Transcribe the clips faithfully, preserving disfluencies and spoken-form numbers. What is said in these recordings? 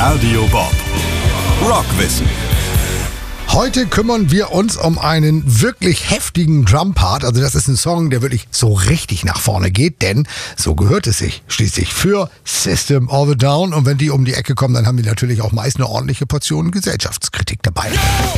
Radio Bob. Rockwissen. Heute kümmern wir uns um einen wirklich heftigen Drum-Part. Also das ist ein Song, der wirklich so richtig nach vorne geht, denn so gehört es sich schließlich für System of a Down. Und wenn die um die Ecke kommen, dann haben die natürlich auch meist eine ordentliche Portion Gesellschaftskritik dabei.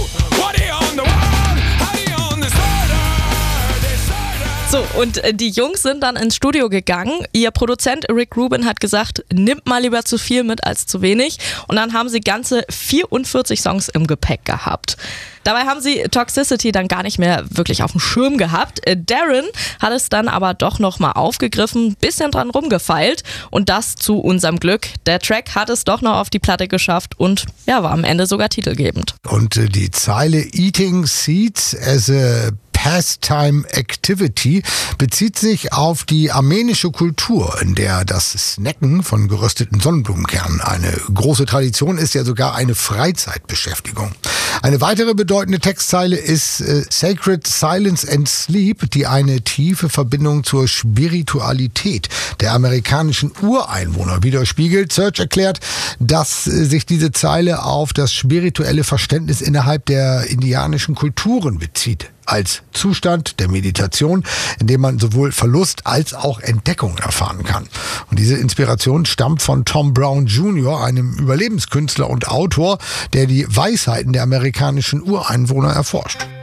So, und die Jungs sind dann ins Studio gegangen. Ihr Produzent Rick Rubin hat gesagt, nimmt mal lieber zu viel mit als zu wenig. Und dann haben sie ganze vierundvierzig Songs im Gepäck gehabt. Dabei haben sie Toxicity dann gar nicht mehr wirklich auf dem Schirm gehabt. Darren hat es dann aber doch nochmal aufgegriffen, bisschen dran rumgefeilt und das zu unserem Glück. Der Track hat es doch noch auf die Platte geschafft und ja, war am Ende sogar titelgebend. Und äh, die Zeile Eating Seeds as a Pastime Activity bezieht sich auf die armenische Kultur, in der das Snacken von gerösteten Sonnenblumenkernen eine große Tradition ist, ja sogar eine Freizeitbeschäftigung. Eine weitere bedeutende Textzeile ist äh, Sacred Silence and Sleep, die eine tiefe Verbindung zur Spiritualität der amerikanischen Ureinwohner widerspiegelt. Search erklärt, dass äh, sich diese Zeile auf das spirituelle Verständnis innerhalb der indianischen Kulturen bezieht. Als Zustand der Meditation, in dem man sowohl Verlust als auch Entdeckung erfahren kann. Und diese Inspiration stammt von Tom Brown Junior, einem Überlebenskünstler und Autor, der die Weisheiten der amerikanischen Ureinwohner erforscht.